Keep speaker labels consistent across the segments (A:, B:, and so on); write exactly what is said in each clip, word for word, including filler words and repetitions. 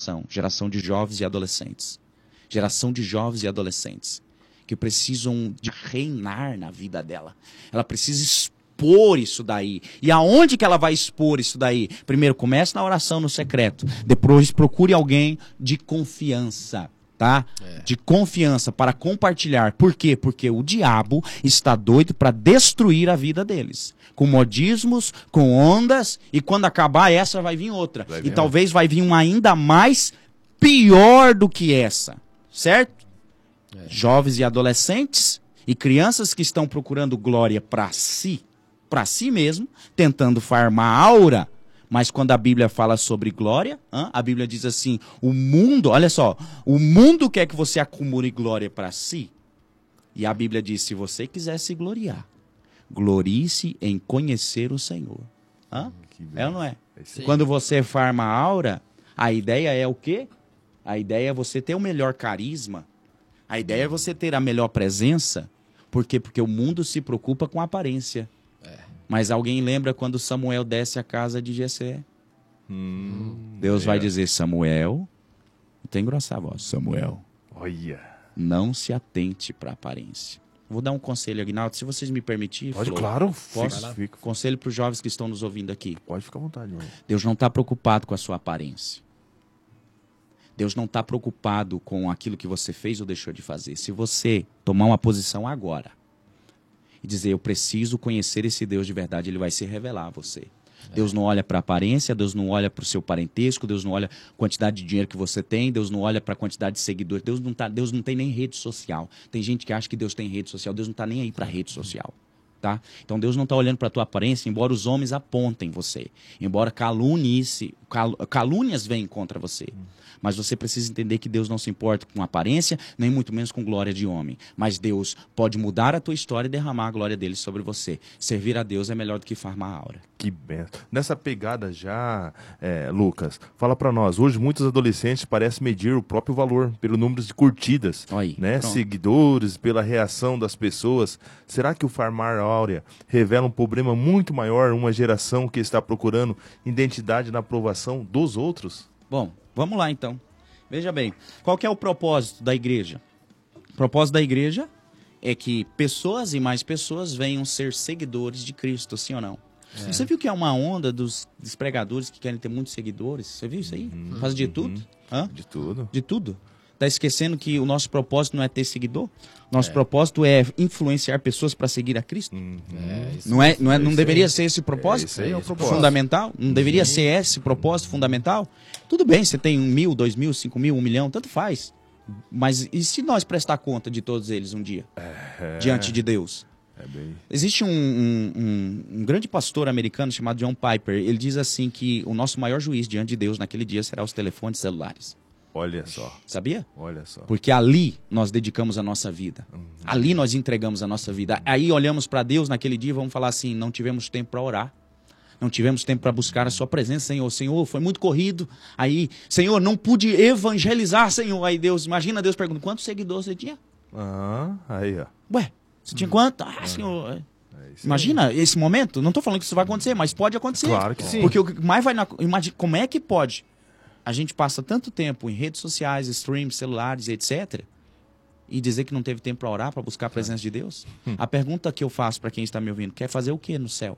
A: geração, geração de jovens e adolescentes. Geração de jovens e adolescentes que precisam de reinar na vida dela. Ela precisa expor isso daí. E aonde que ela vai expor isso daí? Primeiro, comece na oração no secreto. Depois, procure alguém de confiança. Tá? É. De confiança para compartilhar. Por quê? Porque o diabo está doido para destruir a vida deles. Com modismos, com ondas, e quando acabar essa vai vir outra. Vai vir e talvez outra. Vai vir uma ainda mais pior do que essa. Certo? É. Jovens e adolescentes e crianças que estão procurando glória para si, para si mesmo, tentando farmar aura. Mas quando a Bíblia fala sobre glória, hein, a Bíblia diz assim, o mundo, olha só, o mundo quer que você acumule glória para si. E a Bíblia diz, se você quiser se gloriar, glorie-se em conhecer o Senhor. Hã? É ou não é? Sim. Quando você farma a aura, a ideia é o quê? A ideia é você ter o melhor carisma. A ideia é você ter a melhor presença. Por quê? Porque o mundo se preocupa com a aparência. Mas alguém lembra quando Samuel desce a casa de Jessé? Hum, Deus é. vai dizer, Samuel, tem que engrossar a voz, Samuel,
B: Olha.
A: não se atente para a aparência. Vou dar um conselho, Aguinaldo, se vocês me permitirem.
B: Pode, Flor, claro.
A: Posso?
B: Fica, fica.
A: Conselho para os jovens que estão nos ouvindo aqui.
B: Pode ficar à vontade. Mano.
A: Deus não está preocupado com a sua aparência. Deus não está preocupado com aquilo que você fez ou deixou de fazer. Se você tomar uma posição agora, e dizer, eu preciso conhecer esse Deus de verdade, ele vai se revelar a você. É. Deus não olha para a aparência, Deus não olha para o seu parentesco, Deus não olha a quantidade de dinheiro que você tem, Deus não olha para a quantidade de seguidores, Deus não, tá, Deus não tem nem rede social. Tem gente que acha que Deus tem rede social, Deus não está nem aí para rede social. Tá? Então Deus não está olhando para a tua aparência, embora os homens apontem você, embora calúnice, cal, calúnias venham contra você. Hum. Mas você precisa entender que Deus não se importa com aparência, nem muito menos com glória de homem. Mas Deus pode mudar a tua história e derramar a glória dele sobre você. Servir a Deus é melhor do que farmar a aura.
B: Que benção. Nessa pegada já, é, Lucas, fala pra nós. Hoje muitos adolescentes parecem medir o próprio valor pelo número de curtidas,
A: Aí,
B: né? Seguidores, pela reação das pessoas. Será que o farmar a aura revela um problema muito maior, uma geração que está procurando identidade na aprovação dos outros?
A: Bom, vamos lá então. Veja bem, qual que é o propósito da igreja? O propósito da igreja é que pessoas e mais pessoas venham ser seguidores de Cristo, sim ou não? É. Você viu que é uma onda dos, dos pregadores que querem ter muitos seguidores? Você viu isso aí? Uhum, Faz de uhum. tudo? Hã?
B: De tudo.
A: De tudo. Tá esquecendo que o nosso propósito não é ter seguidor? Nosso é. propósito é influenciar pessoas para seguir a Cristo. Uhum. É, não é, não, é, não deveria ser esse o propósito?
B: É, esse aí é o propósito.
A: Fundamental? Não deveria Sim. ser esse o propósito fundamental? Tudo bem, você tem um mil, dois mil, cinco mil, um milhão, tanto faz. Mas e se nós prestar conta de todos eles um dia? É. Diante de Deus? É bem... Existe um, um, um, um grande pastor americano chamado John Piper. Ele diz assim que o nosso maior juiz diante de Deus naquele dia será os telefones celulares.
B: Olha só.
A: Sabia?
B: Olha só.
A: Porque ali nós dedicamos a nossa vida. Uhum. Ali nós entregamos a nossa vida. Aí olhamos para Deus naquele dia e vamos falar assim, não tivemos tempo para orar. Não tivemos tempo para buscar a sua presença, Senhor. Senhor, foi muito corrido. Aí, Senhor, não pude evangelizar, Senhor. Aí Deus, imagina Deus perguntando, quantos seguidores você tinha?
B: Ah, aí, ó.
A: Ué, você tinha quanto? Ah, Senhor... É imagina esse momento, não estou falando que isso vai acontecer, mas pode acontecer.
B: Claro que sim.
A: Porque o que mais vai na... Imagina, como é que pode? A gente passa tanto tempo em redes sociais, streams, celulares, etcétera. E dizer que não teve tempo para orar, para buscar a presença de Deus? A pergunta que eu faço para quem está me ouvindo, quer fazer o que no céu?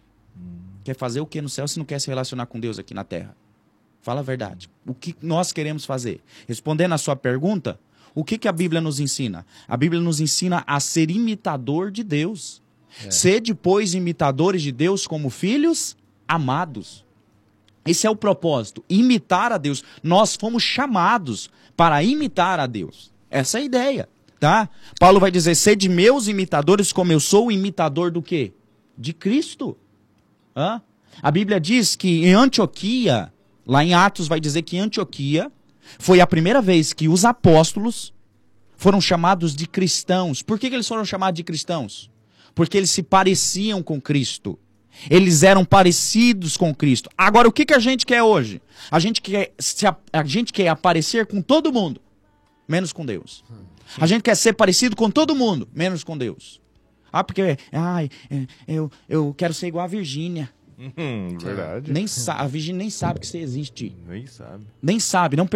A: Quer fazer o que no céu se não quer se relacionar com Deus aqui na terra? Fala a verdade. O que nós queremos fazer? Respondendo a sua pergunta, o que, que a Bíblia nos ensina? A Bíblia nos ensina a ser imitador de Deus. É. Sede, pois, imitadores de Deus como filhos amados. Esse é o propósito, imitar a Deus. Nós fomos chamados para imitar a Deus. Essa é a ideia, tá? Paulo vai dizer, sede meus imitadores como eu sou o imitador do quê? De Cristo. Hã? A Bíblia diz que em Antioquia, lá em Atos vai dizer que em Antioquia foi a primeira vez que os apóstolos foram chamados de cristãos. Por que, que eles foram chamados de cristãos? Porque eles se pareciam com Cristo. Eles eram parecidos com Cristo. Agora, o que, que a gente quer hoje? A gente quer, se a, a gente quer aparecer com todo mundo, menos com Deus. A gente quer ser parecido com todo mundo, menos com Deus. Ah, porque ai, eu, eu quero ser igual a Virgínia.
B: Hum, verdade.
A: Nem a Virgínia nem sabe que você existe.
B: Nem sabe.
A: Nem sabe. Não